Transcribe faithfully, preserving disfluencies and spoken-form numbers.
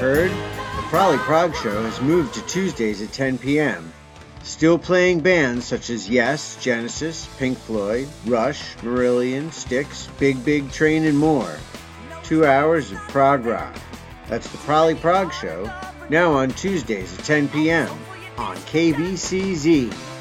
Heard? The Prolly Prog Show has moved to Tuesdays at ten p.m. Still playing bands such as Yes, Genesis, Pink Floyd, Rush, Marillion, Styx, Big Big Train, and more. Two hours of prog rock. That's the Prolly Prog Show, now on Tuesdays at ten p.m. on K B C Z.